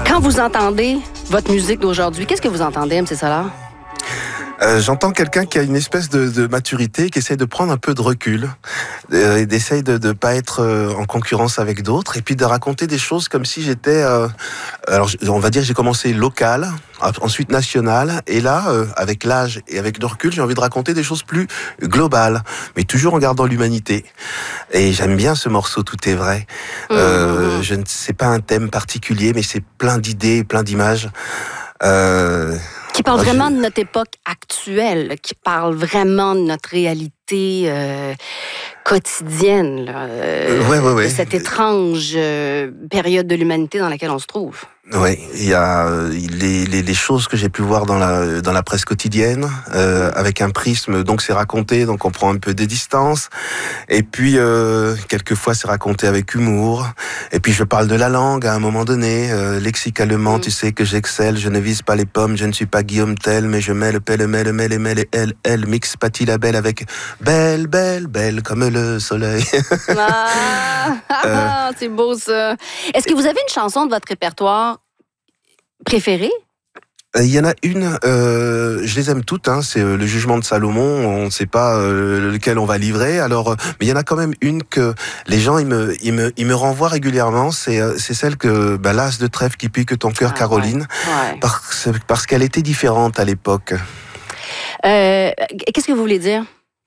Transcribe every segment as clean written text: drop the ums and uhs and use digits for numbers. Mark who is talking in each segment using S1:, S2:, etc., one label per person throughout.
S1: Quand vous entendez votre musique d'aujourd'hui, qu'est-ce que vous entendez, MC Solar?
S2: J'entends quelqu'un qui a une espèce de maturité, qui essaie de prendre un peu de recul, et d'essayer de pas être en concurrence avec d'autres, et puis de raconter des choses comme si j'étais... alors, on va dire, j'ai commencé local, ensuite national, et là, avec l'âge et avec le recul, j'ai envie de raconter des choses plus globales, mais toujours en gardant l'humanité. Et j'aime bien ce morceau, Tout est vrai. Je ne sais pas un thème particulier, mais c'est plein d'idées, plein d'images.
S1: Qui parle vraiment de notre époque actuelle, qui parle vraiment de notre réalité quotidienne, là, de cette étrange période de l'humanité dans laquelle on se trouve.
S2: Oui, il y a les choses que j'ai pu voir dans la presse quotidienne, avec un prisme, donc c'est raconté, donc on prend un peu de distance, et puis quelquefois c'est raconté avec humour, et puis je parle de la langue à un moment donné, lexicalement, tu sais que j'excelle, je ne vise pas les pommes, je ne suis pas Guillaume Tell, mais je mets le pelle, elle, mix pâtit la belle avec belle, belle, belle comme le soleil.
S1: C'est beau ça. Est-ce que vous avez une chanson de votre répertoire préférée?
S2: Il y en a une, je les aime toutes, hein, c'est le Jugement de Salomon, on ne sait pas lequel on va livrer, alors, mais il y en a quand même une que les gens ils me renvoient régulièrement, c'est celle que l'as de trèfle qui pique ton cœur, Caroline,
S1: ouais.
S2: parce qu'elle était différente à l'époque.
S1: Qu'est-ce que vous voulez dire?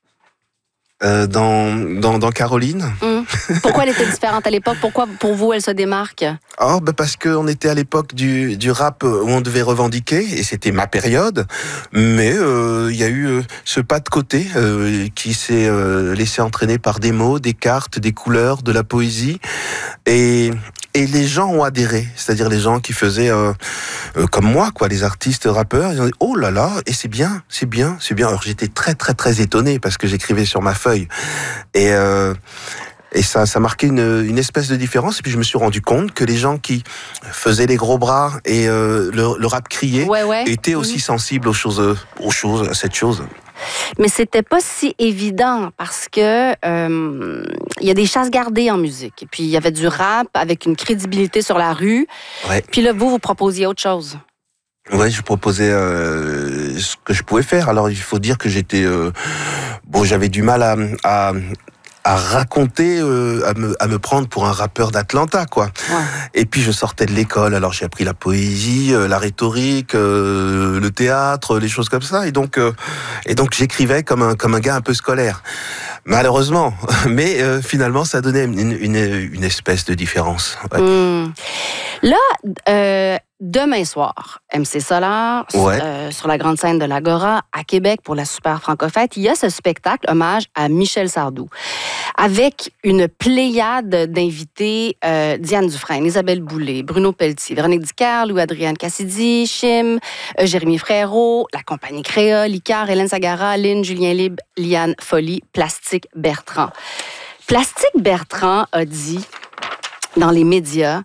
S2: Dans Caroline.
S1: Pourquoi elle était différente à l'époque? Pourquoi, pour vous, elle se démarque?
S2: Parce qu'on était à l'époque du rap où on devait revendiquer, et c'était ma période, mais il y a eu ce pas de côté qui s'est laissé entraîner par des mots, des cartes, des couleurs, de la poésie, et les gens ont adhéré, c'est-à-dire les gens qui faisaient comme moi, quoi, les artistes rappeurs, ils ont dit oh là là, et c'est bien. Alors j'étais très très très étonné parce que j'écrivais sur ma feuille, et ça marquait une espèce de différence. Et puis je me suis rendu compte que les gens qui faisaient les gros bras et le rap crié étaient aussi sensibles aux choses, à cette chose.
S1: Mais c'était pas si évident parce que il y a des chasses gardées en musique. Et puis il y avait du rap avec une crédibilité sur la rue.
S2: Ouais.
S1: Puis là, vous proposiez autre chose.
S2: Ouais, je proposais ce que je pouvais faire. Alors il faut dire que j'étais j'avais du mal à raconter, à me prendre pour un rappeur d'Atlanta, quoi.
S1: Ouais.
S2: Et puis je sortais de l'école, alors j'ai appris la poésie, la rhétorique, le théâtre, les choses comme ça. Et donc j'écrivais comme un gars un peu scolaire. Malheureusement, mais finalement ça donnait une espèce de différence. Ouais.
S1: Là, demain soir, MC Solar, sur la grande scène de l'Agora, à Québec, pour la Super Franco-Fête, il y a ce spectacle hommage à Michel Sardou, avec une pléiade d'invités, Diane Dufresne, Isabelle Boulay, Bruno Pelletier, Véronique Dicker, Louis-Adrienne Cassidy, Chim, Jérémy Frérot, la compagnie Créa, Licard, Hélène Sagara, Lynn, Julien Libre, Liane Folly, Plastique Bertrand. Plastique Bertrand a dit dans les médias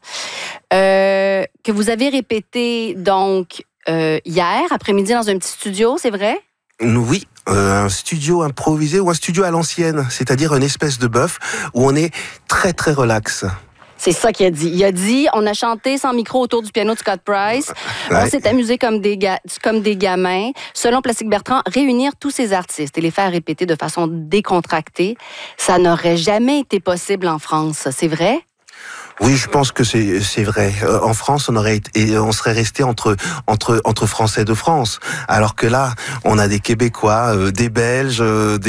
S1: que vous avez répété donc hier après-midi dans un petit studio, c'est vrai?
S2: Oui, un studio improvisé ou un studio à l'ancienne, c'est-à-dire une espèce de bœuf où on est très très relax.
S1: C'est ça qu'il a dit. Il a dit, on a chanté sans micro autour du piano de Scott Price. On s'est amusé comme des gamins. Selon Plastique Bertrand, réunir tous ces artistes et les faire répéter de façon décontractée, ça n'aurait jamais été possible en France. C'est vrai?
S2: Oui, je pense que c'est vrai. En France, on serait resté entre Français de France, alors que là, on a des Québécois, des Belges,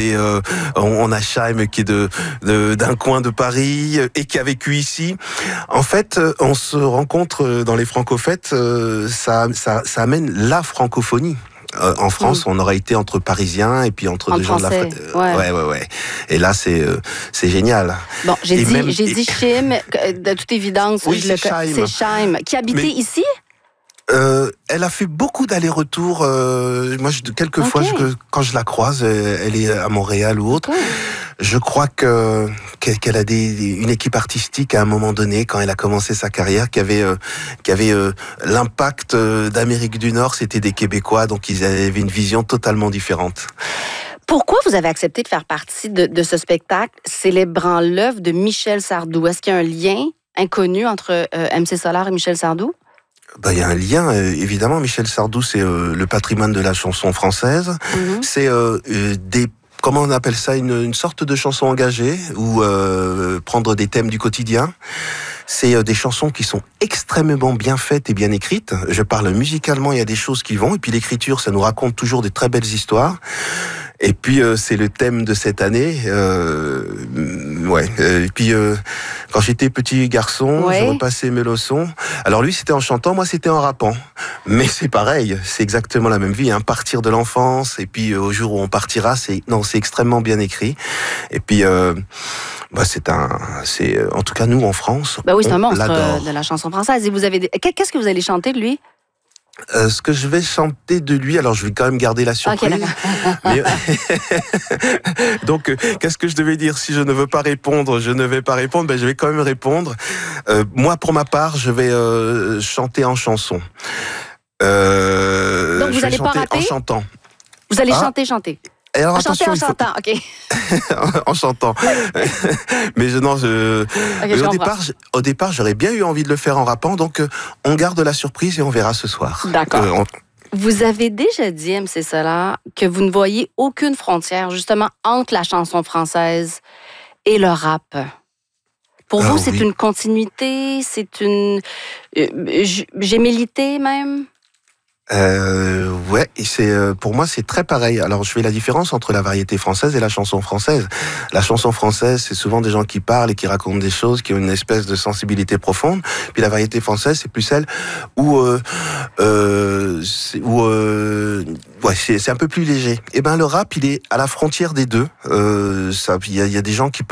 S2: on a Chaim qui est d'un coin de Paris et qui a vécu ici. En fait, on se rencontre dans les Franco-Fêtes, ça amène la francophonie. En France, on aurait été entre Parisiens et puis entre deux gens de la ouais. Et là, c'est génial.
S1: Bon, j'ai dit Chim, de toute évidence,
S2: oui, c'est
S1: Chaim. Qui habitait ici?
S2: Elle a fait beaucoup d'allers-retours. Moi, quelquefois, quand je la croise, elle est à Montréal ou autre. Je crois qu'elle a une équipe artistique à un moment donné, quand elle a commencé sa carrière, qui avait l'impact d'Amérique du Nord. C'était des Québécois, donc ils avaient une vision totalement différente.
S1: Pourquoi vous avez accepté de faire partie de ce spectacle célébrant l'œuvre de Michel Sardou? Est-ce qu'il y a un lien inconnu entre MC Solar et Michel Sardou?
S2: Il y a un lien, évidemment. Michel Sardou, c'est le patrimoine de la chanson française. C'est comment on appelle ça, une sorte de chanson engagée, ou prendre des thèmes du quotidien. C'est des chansons qui sont extrêmement bien faites et bien écrites. Je parle musicalement, il y a des choses qui vont. Et puis l'écriture, ça nous raconte toujours des très belles histoires. Et puis c'est le thème de cette année. Et puis quand j'étais petit garçon, je repassais mes leçons. Alors lui, c'était en chantant, moi c'était en rappant. Mais c'est pareil, c'est exactement la même vie. Partir de l'enfance et puis au jour où on partira, c'est extrêmement bien écrit. Et puis c'est en tout cas nous en France.
S1: Oui, c'est un monstre de la chanson française. Et qu'est-ce que vous allez chanter de lui?
S2: Ce que je vais chanter de lui, alors je vais quand même garder la surprise. Okay, donc, qu'est-ce que je devais dire? Si je ne veux pas répondre, je ne vais pas répondre. Je vais quand même répondre. Moi, pour ma part, je vais chanter en chanson.
S1: Donc, vous n'allez pas rater
S2: en chantant.
S1: Vous allez chanter.
S2: Et alors,
S1: en chantant, ok.
S2: En chantant. Mais au départ, j'aurais bien eu envie de le faire en rappant, donc on garde la surprise et on verra ce soir.
S1: D'accord. Vous avez déjà dit, MC Solar, que vous ne voyez aucune frontière, justement, entre la chanson française et le rap. Pour vous, c'est une continuité, c'est une gémellité même?
S2: Pour moi c'est très pareil. Alors je fais la différence entre la variété française et la chanson française. La chanson française, c'est souvent des gens qui parlent et qui racontent des choses, qui ont une espèce de sensibilité profonde. Puis la variété française, c'est plus celle où c'est un peu plus léger. Et le rap, il est à la frontière des deux. Il y a des gens qui